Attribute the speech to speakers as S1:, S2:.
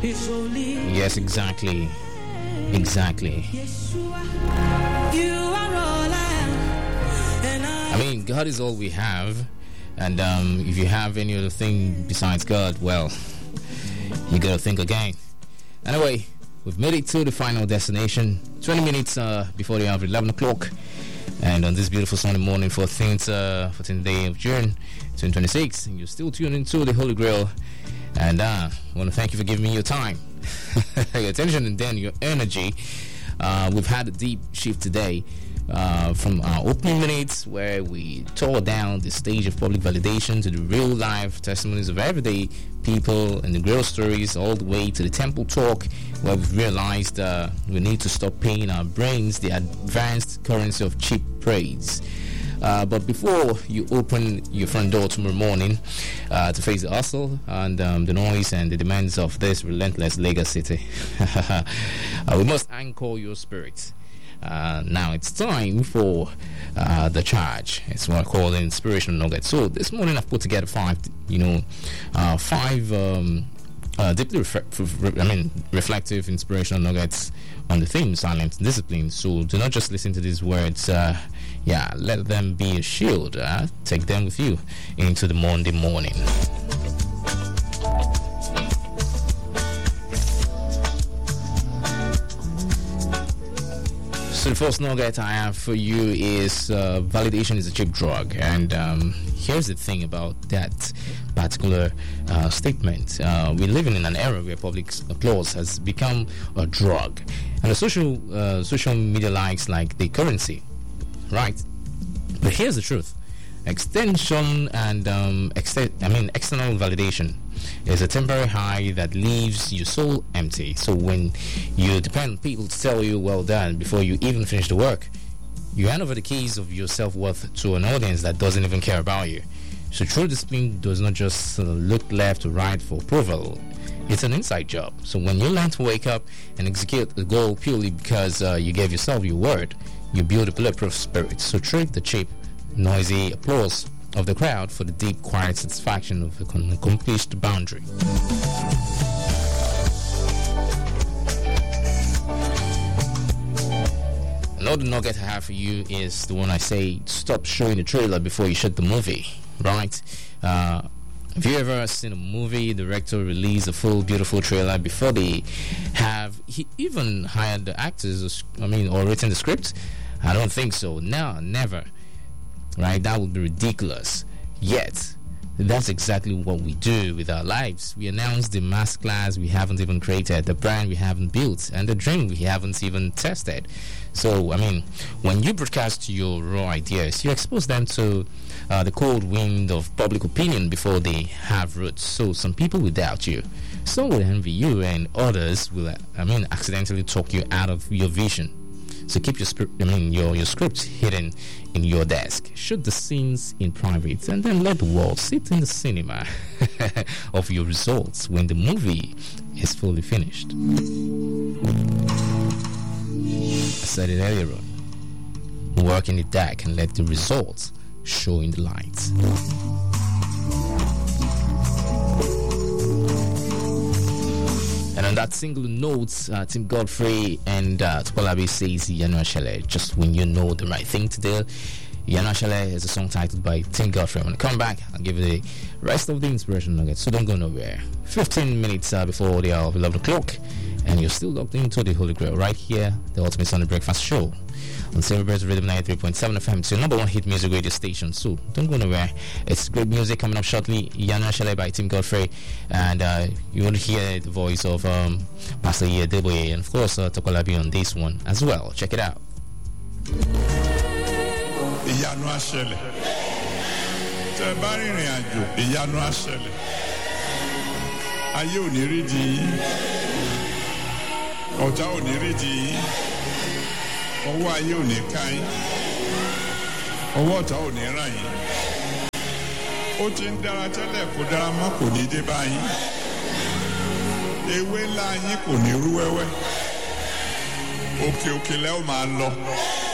S1: Yes, exactly. Exactly. I mean, God is all we have, and if you have any other thing besides God, well, you gotta think again. Anyway, we've made it to the final destination, 20 minutes before the hour of 11 o'clock, and on this beautiful Sunday morning, 14th day of June 2026, and you're still tuned into the Holy Grail, and I want to thank you for giving me your time, your attention, and then your energy. We've had a deep shift today from our opening minutes, where we tore down the stage of public validation, to the real life testimonies of everyday people and the real stories, all the way to the temple talk, where we've realized we need to stop paying our brains the advanced currency of cheap praise. But before you open your front door tomorrow morning to face the hustle and the noise and the demands of this relentless Lagos city, we must anchor your spirit. Now it's time for the charge. It's what I call an inspirational nugget. So this morning I've put together five deeply reflective, inspirational nuggets on the theme silent discipline. So do not just listen to these words. Let them be a shield. Take them with you into the Monday morning. So the first nugget I have for you is validation is a cheap drug. And here's the thing about that particular statement. We're living in an era where public applause has become a drug, and the social media likes like the currency, right? But here's the truth: extension and external validation is a temporary high that leaves your soul empty. So when you depend on people to tell you well done before you even finish the work, you hand over the keys of your self-worth to an audience that doesn't even care about you. So true discipline does not just look left or right for approval. It's an inside job. So when you learn to wake up and execute a goal purely because you gave yourself your word, you build a bulletproof spirit. So trade the cheap, noisy applause of the crowd for the deep, quiet satisfaction of an accomplished boundary. Another nugget I have for you is the one I say: stop showing the trailer before you shoot the movie, right? Have you ever seen a movie director release a full beautiful trailer before they have even hired the actors or written the script? I don't think so. No, never. Right? That would be ridiculous. Yet that's exactly what we do with our lives. We announce the masterclass we haven't even created, the brand we haven't built, and the dream we haven't even tested. So, when you broadcast your raw ideas, you expose them to the cold wind of public opinion before they have roots. So some people will doubt you, some will envy you, and others will, accidentally talk you out of your vision. So keep your script hidden in your desk. Shoot the scenes in private, and then let the world sit in the cinema of your results when the movie is fully finished. I said it earlier on. Work in the dark and let the results show in the light. And on that single note, Tim Godfrey and Tupolabi says Yanu Ashele, just when you know the right thing to do. Yanu Ashele is a song titled by Tim Godfrey. When I come back, I'll give you the rest of the inspiration nuggets, so don't go nowhere. 15 minutes before the hour of 11 o'clock, and you're still locked into the Holy Grail right here, the Ultimate Sunday Breakfast Show on Silverbirds Rhythm 93.7 FM. It's your number one hit music radio station, so don't go nowhere. It's great music coming up shortly. Yanu Ashele by Tim Godfrey, and you will hear the voice of Pastor Yedeboye, and of course Tokolabi on this one as well. Check it out.
S2: Yanu Ashele. Tebari ni ajo. Yanu Ashele. Ayé ò ní rí di. Ọ̀tá ò ní rí di. Ọwọ́ ayé ò ní ká yín. Ọwọ́ ọ̀tá ò ní ràn yín. Ó ti ń dára tẹ́lẹ̀ kó dára mọ́ kò ní dé bá yín. Ewé ńlá yín kò ní rú wẹ́wẹ́. Òkè òkè lẹ́ ò máa lọ.